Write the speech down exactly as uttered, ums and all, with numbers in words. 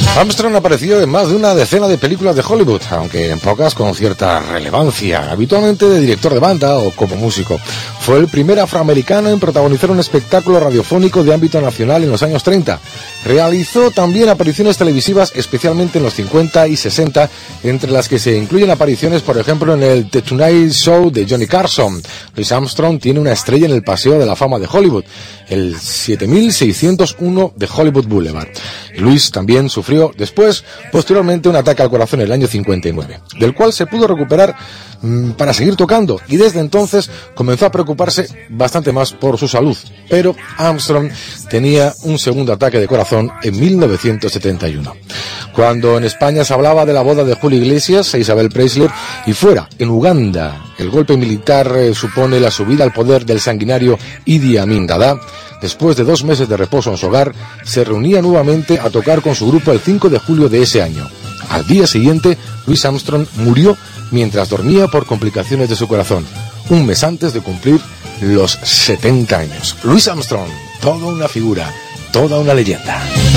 Armstrong apareció en más de una decena de películas de Hollywood, aunque en pocas con cierta relevancia, habitualmente de director de banda o como músico. Fue el primer afroamericano en protagonizar un espectáculo radiofónico de ámbito nacional en los años treinta. Realizó también apariciones televisivas, especialmente en los cincuenta y sesenta, entre las que se incluyen apariciones, por ejemplo, en el The Tonight Show de Johnny Carson. Louis Armstrong tiene una estrella en el Paseo de la Fama de Hollywood, el siete mil seiscientos uno de Hollywood Boulevard. Louis también sufrió después, posteriormente, un ataque al corazón en el año cincuenta y nueve, del cual se pudo recuperar mmm, para seguir tocando, y desde entonces comenzó a preocuparse bastante más por su salud. Pero Armstrong tenía un segundo ataque de corazón en mil novecientos setenta y uno. Cuando en España se hablaba de la boda de Julio Iglesias e Isabel Presley, y fuera, en Uganda, el golpe militar eh, supone la subida al poder del sanguinario Idi Amin Dada, después de dos meses de reposo en su hogar, se reunía nuevamente a tocar con su grupo el cinco de julio de ese año. Al día siguiente, Louis Armstrong murió mientras dormía por complicaciones de su corazón, un mes antes de cumplir los setenta años. Louis Armstrong, toda una figura, toda una leyenda.